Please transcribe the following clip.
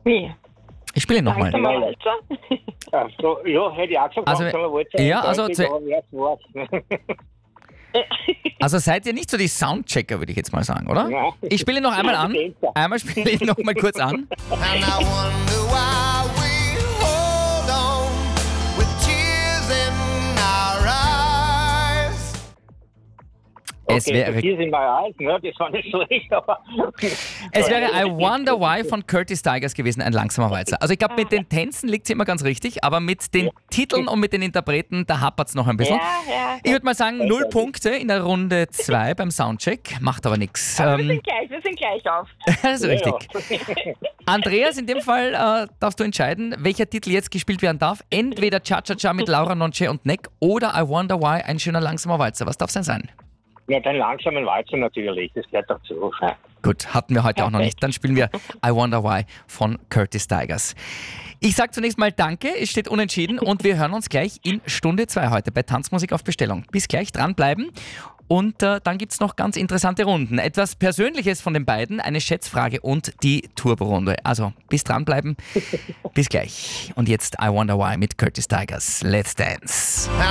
Wie? Ich spiele nochmal. Langsamer Walzer? Ach so, ja, hätte ich auch gesagt, Also, langsamer Walzer. ja, also Deutlich, aber wer es weiß. Also seid ihr nicht so die Soundchecker, würde ich jetzt mal sagen, oder? Nein. Ich spiele noch einmal an. Einmal spiele ich noch mal kurz an. And I wonder why we hold on with tears in our eyes. Es Okay, wäre, hier sind wir alt, ne? Das war nicht schlecht, aber... es wäre I Wonder Why von Curtis Tigers gewesen, ein langsamer Walzer. Also ich glaube, mit den Tänzen liegt es immer ganz richtig, aber mit den Titeln und mit den Interpreten, da hapert es noch ein bisschen. Ja. Ich würde mal sagen, 0 Punkte in der Runde 2 beim Soundcheck. Macht aber nichts. Wir sind gleich auf. Das ist richtig. Andreas, in dem Fall darfst du entscheiden, welcher Titel jetzt gespielt werden darf. Entweder Cha-Cha-Cha mit Laura Nonche und Neck oder I Wonder Why, ein schöner langsamer Walzer. Was darf es denn sein? Ja, den langsamen Walzer natürlich, das gehört dazu. Gut, hatten wir heute auch noch nicht. Dann spielen wir I Wonder Why von Curtis Tigers. Ich sage zunächst mal Danke, es steht unentschieden und wir hören uns gleich in Stunde 2 heute bei Tanzmusik auf Bestellung. Bis gleich, dranbleiben. Und dann gibt es noch ganz interessante Runden. Etwas Persönliches von den beiden, eine Schätzfrage und die Turbo-Runde. Also bis dranbleiben, bis gleich. Und jetzt I Wonder Why mit Curtis Tigers. Let's Dance.